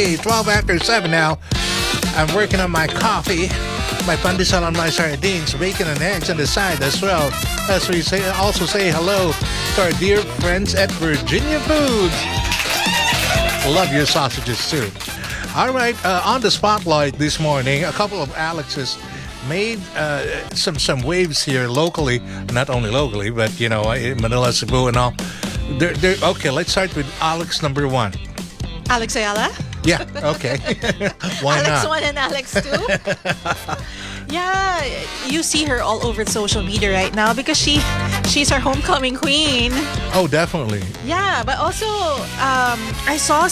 Hey, 12 after 7 now. I'm working on my coffee, my pandesal on my sardines, bacon and eggs on the side as well. As we also say hello to our dear friends at Virginia Foods. Love your sausages too. All right, on the spotlight this morning, a couple of Alexes made some waves here locally, not only locally, but in Manila, Cebu, and all. Okay, let's start with Alex number 1. Alex Ayala? Yeah, okay. Why Alex not? 1 and Alex 2? Yeah, you see her all over social media right now because she's our homecoming queen. Oh, definitely. Yeah, but also I saw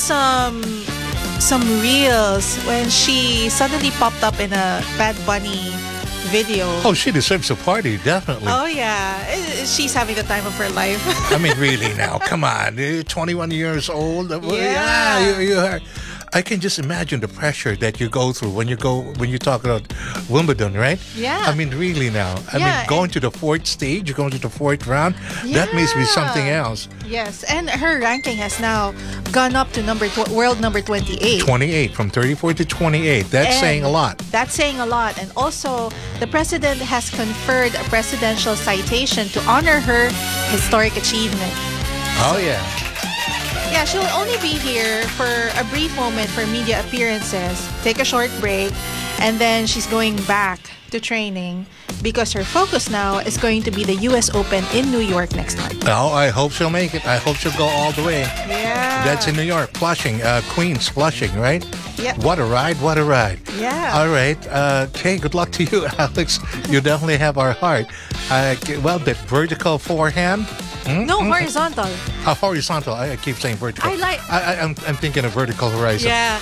some reels when she suddenly popped up in a Bad Bunny video. Oh, she deserves a party, definitely. Oh yeah, she's having the time of her life. I mean, really now, come on. You're 21 years old. Yeah. You are. I can just imagine the pressure that you go through when you talk about Wimbledon, right? Yeah. I mean, really now. I mean, going to the fourth stage, going to the fourth round, that means be something else. Yes, and her ranking has now gone up to world number 28. 28, from 34 to 28. That's saying a lot. That's saying a lot. And also, the president has conferred a presidential citation to honor her historic achievement. Oh, yeah. Yeah, she'll only be here for a brief moment for media appearances, take a short break, and then she's going back to training because her focus now is going to be the U.S. Open in New York next month. Oh, I hope she'll make it. I hope she'll go all the way. Yeah. That's in New York, Flushing, Queens, Flushing, right? Yep. What a ride, what a ride. Yeah. All right. Okay, good luck to you, Alex. You definitely have our heart. Well, that vertical forehand. No, horizontal. Horizontal. I keep saying vertical. I'm thinking of vertical horizon. Yeah.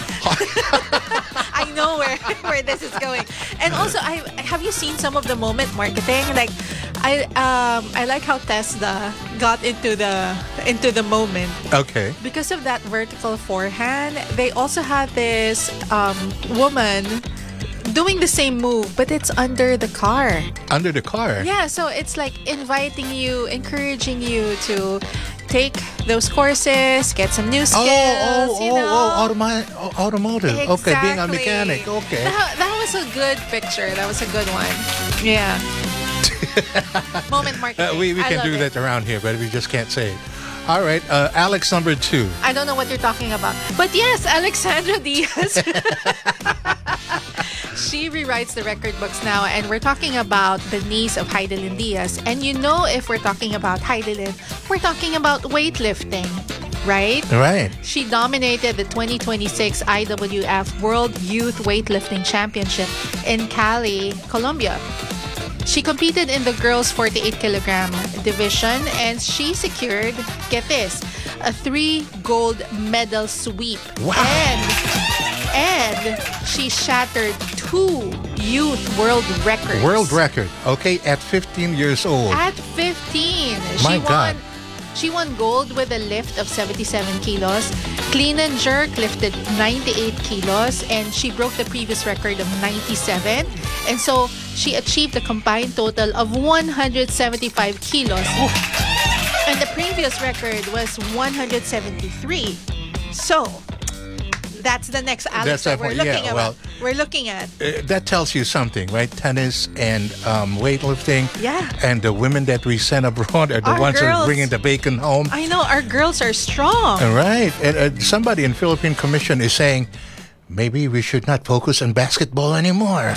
I know where this is going. And also, have you seen some of the moment marketing? Like, I like how Tesla got into the moment. Okay. Because of that vertical forehand, they also had this woman doing the same move, but it's under the car. Under the car? Yeah, so it's like inviting you, encouraging you to take those courses, get some new skills. Automotive. Exactly. Okay, being a mechanic. Okay. That was a good picture. That was a good one. Yeah. Moment marketing. We can do that around here, but we just can't say it. All right, Alex number 2. I don't know what you're talking about. But yes, Alexandra Diaz. She rewrites the record books now, and we're talking about the niece of Heidelin Diaz. And if we're talking about Heidelin, we're talking about weightlifting, right? Right. She dominated the 2026 IWF World Youth Weightlifting Championship in Cali, Colombia. She competed in the girls 48-kilogram division, and she secured, get this, a 3 gold medal sweep. Wow. And she shattered 2 youth world records. World record. Okay, at 15 years old. At 15. My God. She won gold with a lift of 77 kilos. Clean and jerk lifted 98 kilos, and she broke the previous record of 97. And so she achieved a combined total of 175 kilos. And the previous record was 173. So that's the next Alex that we're looking at. Well, we're looking at. That tells you something, right? Tennis and weightlifting. Yeah. And the women that we send abroad are the ones that are bringing the bacon home. I know, our girls are strong. Right. And somebody in Philippine Commission is saying, maybe we should not focus on basketball anymore.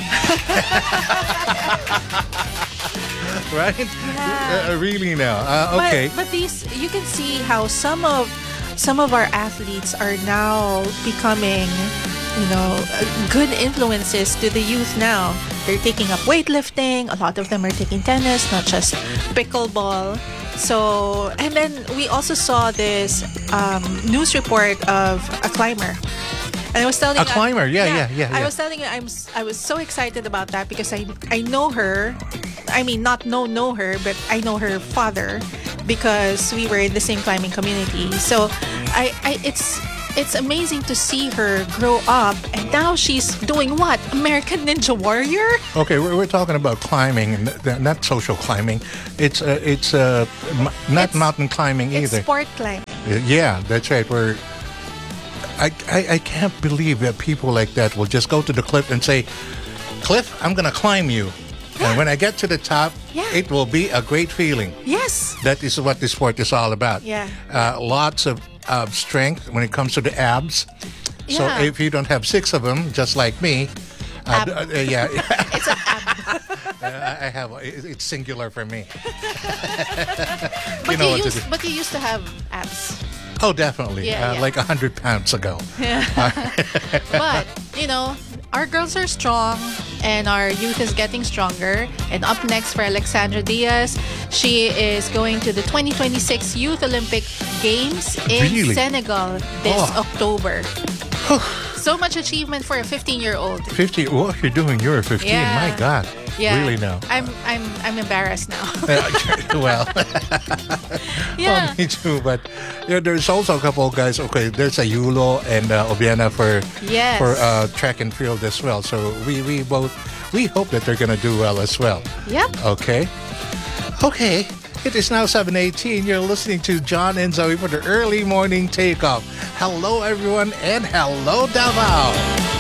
Right? Yeah. Really now. Okay. But these, you can see how some of our athletes are now becoming, good influences to the youth now. They're taking up weightlifting. A lot of them are taking tennis, not just pickleball. So, and then we also saw this news report of a climber. And I was telling a climber, yeah. I was telling you, I was so excited about that because I know her. I mean, not know her, but I know her father because we were in the same climbing community. So, it's amazing to see her grow up, and now she's doing what? American Ninja Warrior? Okay, we're talking about climbing, not social climbing. It's not mountain climbing either. It's sport climbing. Yeah, that's right. I can't believe that people like that will just go to the cliff and say, Cliff, I'm going to climb you. And when I get to the top, it will be a great feeling. Yes. That is what this sport is all about. Yeah. Lots of strength when it comes to the abs. So Yeah. if you don't have 6 of them, just like me, yeah, It's an ab. I have. It's singular for me. But, know what to do. but you used to have abs. Oh, definitely. Yeah, yeah. Like 100 pounds ago. But, our girls are strong and our youth is getting stronger. And up next for Alexandra Diaz, she is going to the 2026 Youth Olympic Games in Really? Senegal this Oh. October. So much achievement for a 15-year-old. 50. What you're doing? You're 15. Yeah. My God. Yeah. Really now. I'm embarrassed now. Well, Yeah. well, me too. But there's also a couple of guys. Okay, there's a Yulo and Obiana for Yes. track and field as well. So we hope that they're gonna do well as well. Yep. Okay. It is now 7:18. You're listening to John and Zoe for the early morning takeoff. Hello, everyone, and hello, Davao.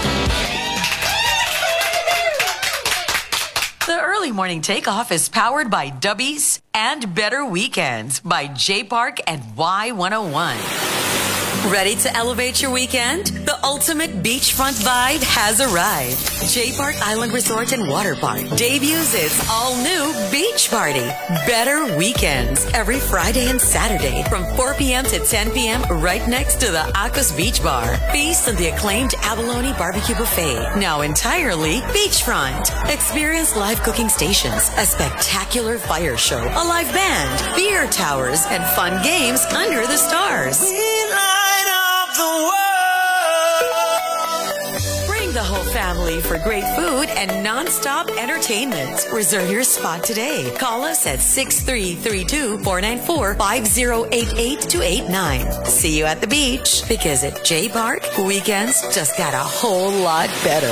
The early morning takeoff is powered by Dubbies and Better Weekends by J Park and Y101. Ready to elevate your weekend? The ultimate beachfront vibe has arrived. J Park Island Resort and Water Park debuts its all-new beach party. Better Weekends every Friday and Saturday from 4 p.m. to 10 p.m. right next to the Akos Beach Bar. Feast on the acclaimed Abalone Barbecue Buffet, now entirely beachfront. Experience live cooking stations, a spectacular fire show, a live band, beer towers, and fun games under the stars. Bring the whole family for great food and non-stop entertainment. Reserve your spot today. Call us at 6332-494-5088-89. See you at the beach, because at J Park, weekends just got a whole lot better.